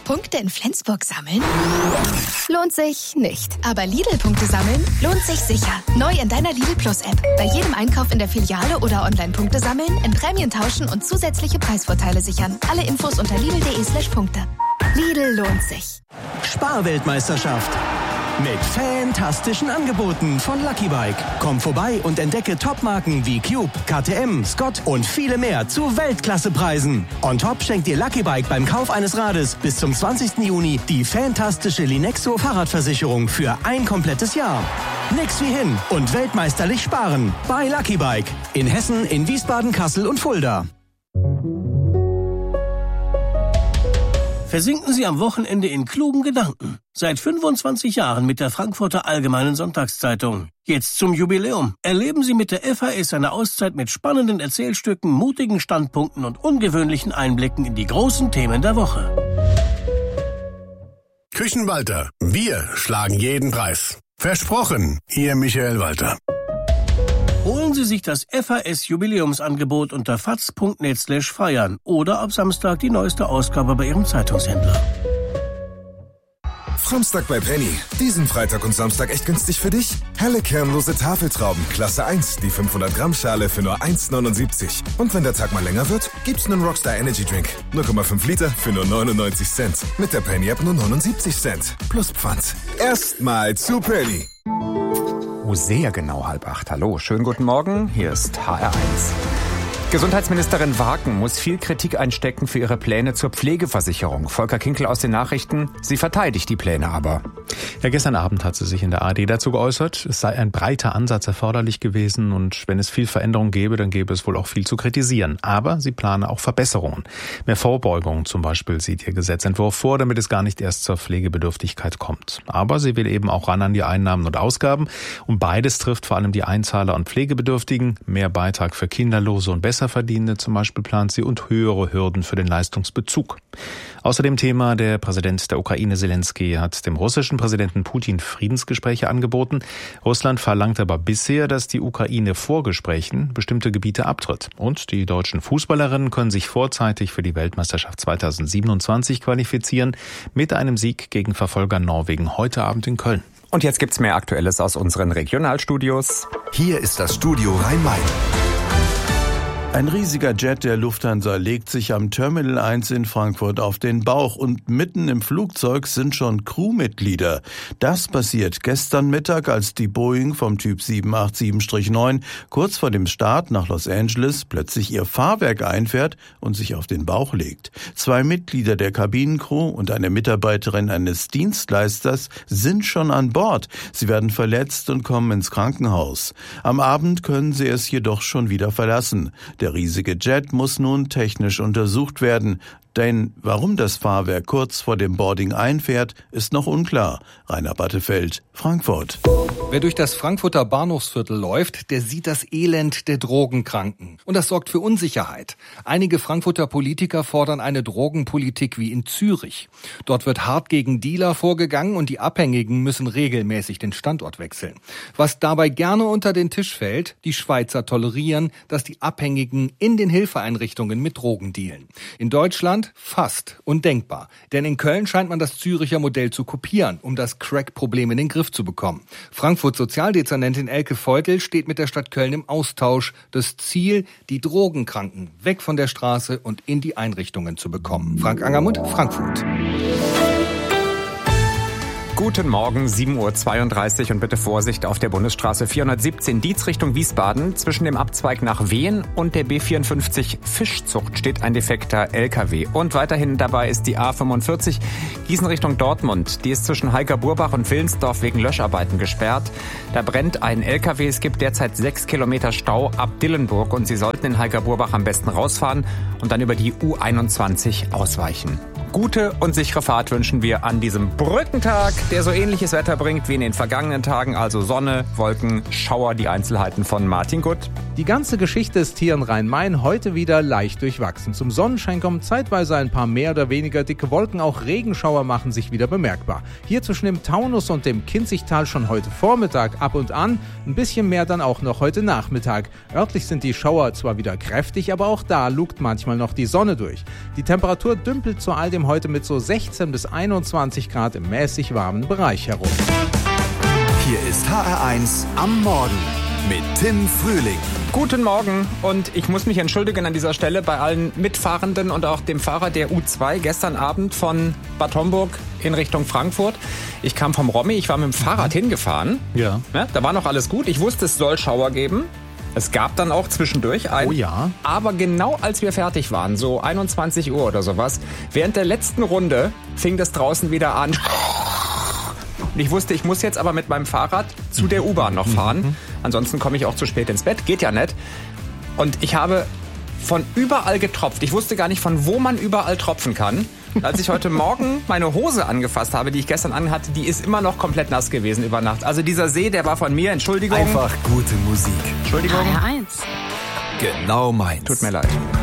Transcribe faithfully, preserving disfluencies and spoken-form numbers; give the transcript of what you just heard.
Punkte in Flensburg sammeln? Lohnt sich nicht. Aber Lidl-Punkte sammeln lohnt sich sicher. Neu in deiner Lidl Plus-App. Bei jedem Einkauf in der Filiale oder online Punkte sammeln, in Prämien tauschen und zusätzliche Preisvorteile sichern. Alle Infos unter lidl.de slash Punkte. Lidl lohnt sich. Sparweltmeisterschaft. Mit fantastischen Angeboten von Lucky Bike. Komm vorbei und entdecke Topmarken wie Cube, K T M, Scott und viele mehr zu Weltklassepreisen. On top schenkt dir Lucky Bike beim Kauf eines Rades bis zum zwanzigsten Juni die fantastische Linexo Fahrradversicherung für ein komplettes Jahr. Nix wie hin und weltmeisterlich sparen bei Lucky Bike. In Hessen, in Wiesbaden, Kassel und Fulda. Versinken Sie am Wochenende in klugen Gedanken. Seit fünfundzwanzig Jahren mit der Frankfurter Allgemeinen Sonntagszeitung. Jetzt zum Jubiläum. Erleben Sie mit der F A S eine Auszeit mit spannenden Erzählstücken, mutigen Standpunkten und ungewöhnlichen Einblicken in die großen Themen der Woche. Küchenwalter. Wir schlagen jeden Preis. Versprochen, Ihr Michael Walter. Holen Sie sich das F A S-Jubiläumsangebot unter faz punkt net slash feiern oder ab Samstag die neueste Ausgabe bei Ihrem Zeitungshändler. Samstag bei Penny. Diesen Freitag und Samstag echt günstig für dich? Helle kernlose Tafeltrauben, Klasse eins, die fünfhundert Gramm Schale für nur eins neunundsiebzig. Und wenn der Tag mal länger wird, gibt's einen Rockstar Energy Drink. null Komma fünf Liter für nur neunundneunzig Cent. Mit der Penny App nur neunundsiebzig Cent. Plus Pfand. Erstmal zu Penny. Oh, sehr genau halb acht. Hallo, schönen guten Morgen. Hier ist H R eins. Gesundheitsministerin Waken muss viel Kritik einstecken für ihre Pläne zur Pflegeversicherung. Volker Kinkel aus den Nachrichten, sie verteidigt die Pläne aber. Ja, gestern Abend hat sie sich in der A R D dazu geäußert, es sei ein breiter Ansatz erforderlich gewesen und wenn es viel Veränderung gäbe, dann gäbe es wohl auch viel zu kritisieren. Aber sie plane auch Verbesserungen. Mehr Vorbeugung zum Beispiel sieht ihr Gesetzentwurf vor, damit es gar nicht erst zur Pflegebedürftigkeit kommt. Aber sie will eben auch ran an die Einnahmen und Ausgaben und beides trifft vor allem die Einzahler und Pflegebedürftigen. Mehr Beitrag für Kinderlose und Besserverdienende zum Beispiel plant sie und höhere Hürden für den Leistungsbezug. Außerdem Thema, der Präsident der Ukraine Zelensky hat dem russischen Präsidenten Putin Friedensgespräche angeboten. Russland verlangt aber bisher, dass die Ukraine vor Gesprächen bestimmte Gebiete abtritt. Und die deutschen Fußballerinnen können sich vorzeitig für die Weltmeisterschaft zweitausendsiebenundzwanzig qualifizieren mit einem Sieg gegen Verfolger Norwegen heute Abend in Köln. Und jetzt gibt's mehr Aktuelles aus unseren Regionalstudios. Hier ist das Studio Rhein-Main. Ein riesiger Jet der Lufthansa legt sich am Terminal eins in Frankfurt auf den Bauch und mitten im Flugzeug sind schon Crewmitglieder. Das passiert gestern Mittag, als die Boeing vom Typ sieben acht sieben neun kurz vor dem Start nach Los Angeles plötzlich ihr Fahrwerk einfährt und sich auf den Bauch legt. Zwei Mitglieder der Kabinencrew und eine Mitarbeiterin eines Dienstleisters sind schon an Bord. Sie werden verletzt und kommen ins Krankenhaus. Am Abend können sie es jedoch schon wieder verlassen. Der riesige Jet muss nun technisch untersucht werden. Denn warum das Fahrwerk kurz vor dem Boarding einfährt, ist noch unklar. Rainer Battefeld, Frankfurt. Wer durch das Frankfurter Bahnhofsviertel läuft, der sieht das Elend der Drogenkranken. Und das sorgt für Unsicherheit. Einige Frankfurter Politiker fordern eine Drogenpolitik wie in Zürich. Dort wird hart gegen Dealer vorgegangen und die Abhängigen müssen regelmäßig den Standort wechseln. Was dabei gerne unter den Tisch fällt, die Schweizer tolerieren, dass die Abhängigen in den Hilfeeinrichtungen mit Drogen dealen. In Deutschland fast undenkbar. Denn in Köln scheint man das Züricher Modell zu kopieren, um das Crack-Problem in den Griff zu bekommen. Frankfurts Sozialdezernentin Elke Feutel steht mit der Stadt Köln im Austausch. Das Ziel, die Drogenkranken weg von der Straße und in die Einrichtungen zu bekommen. Frank Angermund, Frankfurt. Guten Morgen, sieben Uhr zweiunddreißig und bitte Vorsicht auf der Bundesstraße vierhundertsiebzehn Dietz Richtung Wiesbaden. Zwischen dem Abzweig nach Wehen und der B vierundfünfzig Fischzucht steht ein defekter L K W. Und weiterhin dabei ist die A fünfundvierzig Gießen Richtung Dortmund. Die ist zwischen Heika-Burbach und Wilnsdorf wegen Löscharbeiten gesperrt. Da brennt ein L K W. Es gibt derzeit sechs Kilometer Stau ab Dillenburg und Sie sollten in Heika-Burbach am besten rausfahren und dann über die U einundzwanzig ausweichen. Gute und sichere Fahrt wünschen wir an diesem Brückentag, der so ähnliches Wetter bringt wie in den vergangenen Tagen, also Sonne, Wolken, Schauer, die Einzelheiten von Martin Gutt. Die ganze Geschichte ist hier in Rhein-Main heute wieder leicht durchwachsen. Zum Sonnenschein kommen zeitweise ein paar mehr oder weniger dicke Wolken, auch Regenschauer machen sich wieder bemerkbar. Hier zwischen dem Taunus und dem Kinzigtal schon heute Vormittag ab und an, ein bisschen mehr dann auch noch heute Nachmittag. Örtlich sind die Schauer zwar wieder kräftig, aber auch da lugt manchmal noch die Sonne durch. Die Temperatur dümpelt zu all dem angenehm heute mit so sechzehn bis einundzwanzig Grad im mäßig warmen Bereich herum. Hier ist H R eins am Morgen mit Tim Frühling. Guten Morgen und ich muss mich entschuldigen an dieser Stelle bei allen Mitfahrenden und auch dem Fahrer der U zwei gestern Abend von Bad Homburg in Richtung Frankfurt. Ich kam vom Rommi, ich war mit dem Fahrrad hingefahren. Ja. Ja, da war noch alles gut. Ich wusste, es soll Schauer geben. Es gab dann auch zwischendurch einen. Oh ja. Aber genau als wir fertig waren, so einundzwanzig Uhr oder sowas, während der letzten Runde fing das draußen wieder an. Und ich wusste, ich muss jetzt aber mit meinem Fahrrad zu der U-Bahn noch fahren. Mhm. Ansonsten komme ich auch zu spät ins Bett. Geht ja nicht. Und ich habe von überall getropft. Ich wusste gar nicht, von wo man überall tropfen kann. Als ich heute Morgen meine Hose angefasst habe, die ich gestern anhatte, die ist immer noch komplett nass gewesen über Nacht. Also dieser See, der war von mir. Entschuldigung. Einfach gute Musik. Entschuldigung. H R eins. Genau meins. Tut mir leid.